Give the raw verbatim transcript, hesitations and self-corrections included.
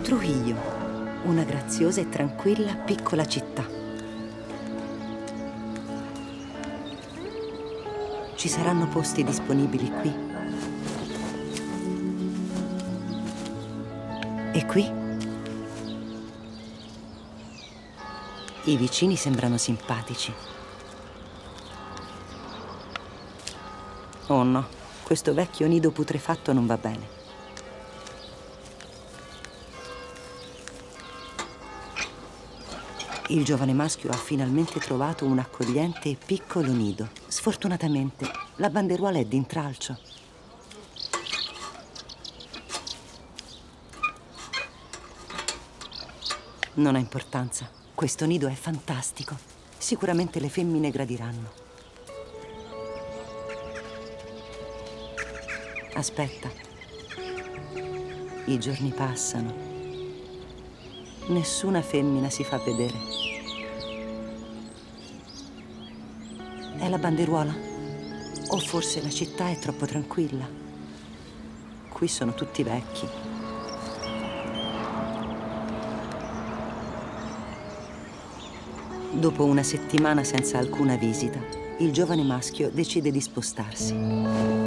Trujillo, una graziosa e tranquilla piccola città. Ci saranno posti disponibili qui? E qui? I vicini sembrano simpatici. Oh no, questo vecchio nido putrefatto non va bene. Il giovane maschio ha finalmente trovato un accogliente e piccolo nido. Sfortunatamente, la banderuola è d'intralcio. Non ha importanza. Questo nido è fantastico. Sicuramente le femmine gradiranno. Aspetta. I giorni passano. Nessuna femmina si fa vedere. È la banderuola? O forse la città è troppo tranquilla? Qui sono tutti vecchi. Dopo una settimana senza alcuna visita, il giovane maschio decide di spostarsi.